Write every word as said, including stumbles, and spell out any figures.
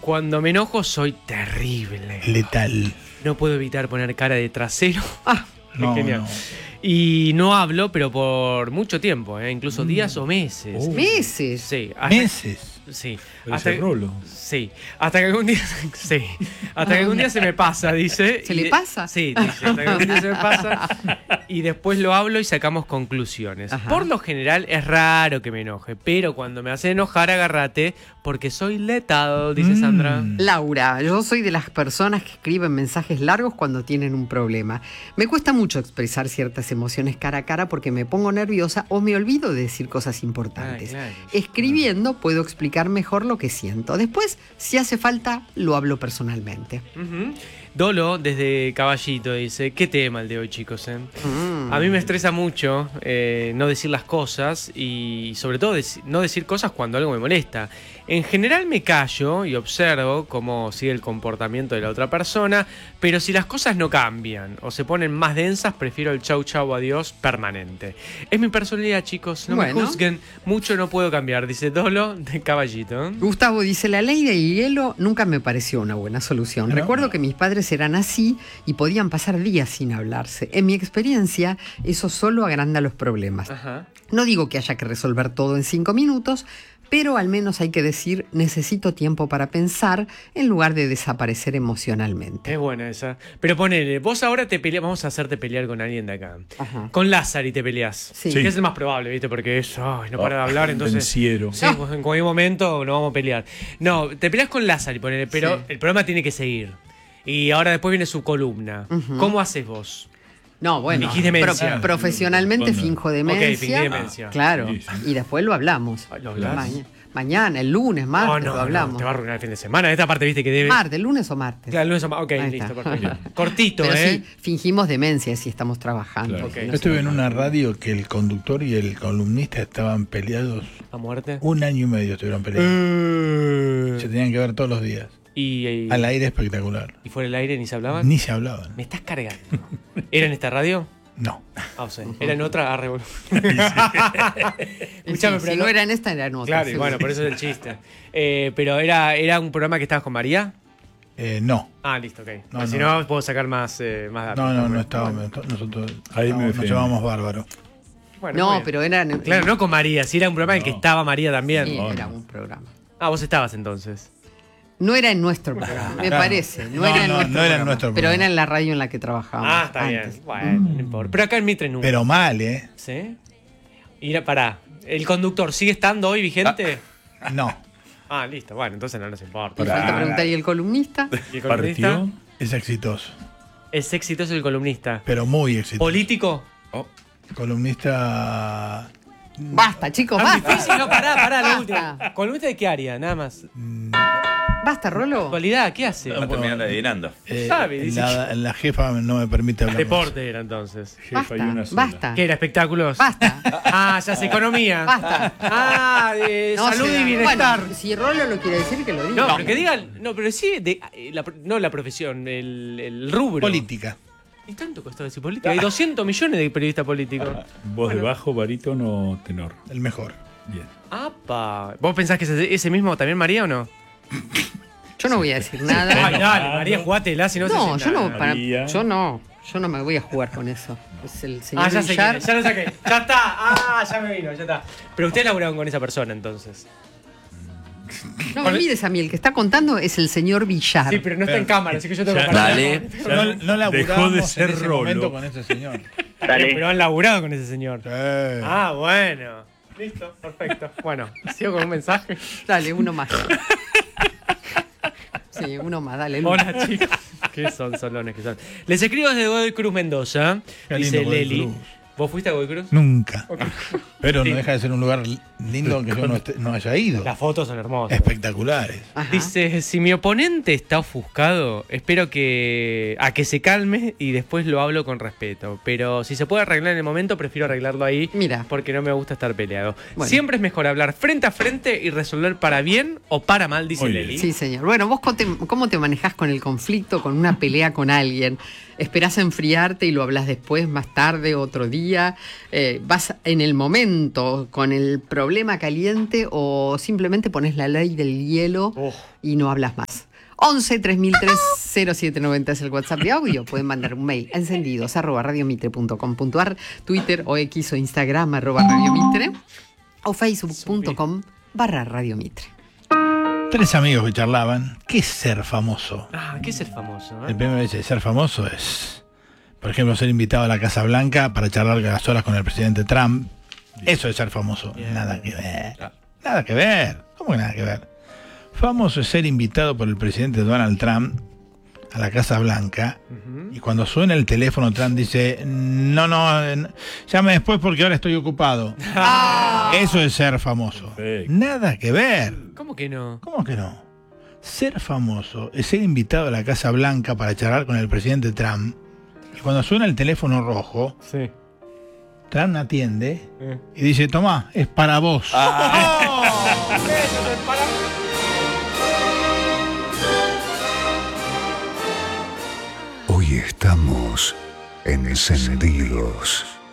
Cuando me enojo soy terrible. Letal. No puedo evitar poner cara de trasero. Ah, no, genial. No. Y no hablo, pero por mucho tiempo, ¿eh? Incluso mm. días o meses. Oh. ¿Meses? Sí. Hasta, ¿Meses? Sí. Hasta que, rolo. Sí. Hasta que algún día. Sí. Hasta que algún día se me pasa, dice. ¿Se le pasa? Sí, dice. Hasta que algún día se me pasa. Y después lo hablo y sacamos conclusiones. Ajá. Por lo general es raro que me enoje, pero cuando me hace enojar, agárrate, porque soy letal, dice mm. Sandra. Laura, yo soy de las personas que escriben mensajes largos cuando tienen un problema. Me cuesta mucho expresar ciertas emociones cara a cara porque me pongo nerviosa o me olvido de decir cosas importantes. Ay, claro. Escribiendo puedo explicar mejor lo que siento. Después, si hace falta, lo hablo personalmente. Uh-huh. Dolo, desde Caballito, dice: ¿qué tema el de hoy, chicos? Eh? Mm. A mí me estresa mucho eh, no decir las cosas y sobre todo dec- no decir cosas cuando algo me molesta. En general me callo y observo cómo sigue el comportamiento de la otra persona, pero si las cosas no cambian o se ponen más densas, prefiero el chau chau adiós permanente. Es mi personalidad, chicos, no bueno. me juzguen, mucho no puedo cambiar, dice Dolo de Caballito. Gustavo dice: la ley de hielo nunca me pareció una buena solución. ¿No? Recuerdo que mis padres eran así y podían pasar días sin hablarse. En mi experiencia, eso solo agranda los problemas. Ajá. No digo que haya que resolver todo en cinco minutos, pero al menos hay que decir: necesito tiempo para pensar, en lugar de desaparecer emocionalmente. Es buena esa. Pero ponele, vos ahora te peleas, vamos a hacerte pelear con alguien de acá. Ajá. Con Lázaro y te peleás. Sí. Que es el más probable, ¿viste? Porque es, ay, no para de hablar, entonces... Venciero. Sí, pues en cualquier momento nos vamos a pelear. No, te peleas con Lázaro y ponele, pero sí. el programa tiene que seguir. Y ahora después viene su columna. Uh-huh. ¿Cómo haces vos? No, bueno, pro- profesionalmente bueno. finjo demencia. Ok, fingí demencia. Claro, sí, sí. Y después lo hablamos. ¿Lo hablás? Ma- mañana, el lunes, martes, oh, no, lo hablamos. No, te va a arruinar el fin de semana. Esta parte, viste que debe... Martes, lunes o martes. Claro, lunes o martes. Ok, ahí listo, perfecto. Cortito, pero ¿eh? Sí, fingimos demencia si estamos trabajando. Claro. Okay. Yo estuve en una radio que el conductor y el columnista estaban peleados. ¿A muerte? Un año y medio estuvieron peleados. Uh... Se tenían que ver todos los días. Y, y, al aire espectacular. ¿Y fuera del aire ni se hablaban? Ni se hablaban. ¿Me estás cargando? ¿Era en esta radio? No. Ah, o sea, era en otra. Ah, revol... sí, si no era en esta, era en otra. Claro, y bueno, por eso es el chiste. Eh, pero era, ¿era un programa que estabas con María? Eh, no. Ah, listo, ok. No, no. Si no, puedo sacar más, eh, más datos. No, no, no estábamos. Nosotros ahí me nos llevábamos bárbaro. Bueno, no, pero era... Claro, no con María, si era un programa no. en el que estaba María también. Sí, oh, era no. un programa. Ah, vos estabas entonces. No era en nuestro programa, me claro. parece. No, no, era en no, nuestro, no era en nuestro programa. Pero era en la radio en la que trabajábamos. Ah, está antes. bien. Bueno, mm. no importa. Pero acá en Mitre nunca. Pero mal, ¿eh? ¿Sí? Y pará, ¿el conductor sigue estando hoy vigente? Ah, no. Ah, listo. Bueno, entonces no nos importa. Me falta preguntar, ¿y el columnista? ¿Y el columnista? ¿Partió? Es exitoso. Es exitoso el columnista. Pero muy exitoso. ¿Político? Oh. Columnista... Basta, chicos, ah, basta. Difícil, no, pará, pará, la última. ¿Columnista de qué área? Nada más. Mm. Basta, Rolo. ¿Actualidad? ¿Qué hace? Vamos terminando adivinando. Eh, la, la jefa no me permite hablar. Deporte más. Era entonces. Jefa basta, y una sola. Basta. ¿Qué era? ¿Espectáculos? Basta. Ah, ya sé, economía. Basta. Ah, de no, salud y bienestar. Bueno, si Rolo lo quiere decir, que lo diga. No, pero que digan. No, pero sí, de, la, no la profesión, el, el rubro. Política. ¿Y tanto costó decir política? Hay doscientos millones de periodistas políticos. Voz bueno. de bajo, barítono, tenor. El mejor. Bien. ¡Apa! ¿Vos pensás que es ese mismo también María o no? Yo no voy a decir nada. Ay, dale, María, jugátela si no No, se yo no, para, yo no. Yo no me voy a jugar con eso. Es el señor ah, ya Villar. sé, ya lo saqué. Ya está. Ah, ya me vino, ya está. Pero ustedes laburaron con esa persona entonces. No me mires a mí, el que está contando es el señor Villar. Sí, pero no está en cámara, así que yo tengo que parar. Dale. No, no laburamos de ser en ese Rolo. momento con ese señor. Dale. Pero han laburado con ese señor. Sí. Ah, bueno. Listo, perfecto. Bueno, sigo con un mensaje. Dale, uno más. Sí, uno más, dale. Luz. Hola, chicos. ¿Qué son solones que son? Les escribo desde Godoy Cruz, Mendoza. Qué dice lindo, Leli. Cruz. ¿Vos fuiste a Godoy Cruz? Nunca. Okay. Pero sí. no deja de ser un lugar lindo que yo no, esté, no haya ido. Las fotos son hermosas. Espectaculares. Ajá. Dice, si mi oponente está ofuscado, espero que a que se calme y después lo hablo con respeto. Pero si se puede arreglar en el momento, prefiero arreglarlo ahí. Mira. Porque no me gusta estar peleado. Bueno. Siempre es mejor hablar frente a frente y resolver para bien o para mal, dice Leli. Sí, señor. Bueno, vos cómo te manejás con el conflicto, con una pelea con alguien. ¿Esperás a enfriarte y lo hablas después, más tarde, otro día? día? Eh, ¿Vas en el momento con el problema caliente o simplemente pones la ley del hielo oh. y no hablas más? once tres mil tres cero siete noventa es el WhatsApp de audio. Pueden mandar un mail a encendidos arroba radiomitre punto com punto ar, Twitter o X o Instagram arroba radiomitre o facebook punto com barra radiomitre. Tres amigos que charlaban. ¿Qué es ser famoso? Ah, ¿qué es ser famoso? ¿Eh? El primero dice, ser famoso es, por ejemplo, ser invitado a la Casa Blanca para charlar a las horas con el presidente Trump. Eso es ser famoso. Bien. Nada que ver. Nada que ver. ¿Cómo que nada que ver? Famoso es ser invitado por el presidente Donald Trump a la Casa Blanca uh-huh. y cuando suena el teléfono Trump dice, no, no, llame después porque ahora estoy ocupado. Ah. Eso es ser famoso. Perfecto. Nada que ver. ¿Cómo que no? ¿Cómo que no? Ser famoso es ser invitado a la Casa Blanca para charlar con el presidente Trump y cuando suena el teléfono rojo, sí. Trump atiende eh. y dice, tomá, es para vos. Ah. ¡Oh! Eso es para vos. Hoy estamos encendidos.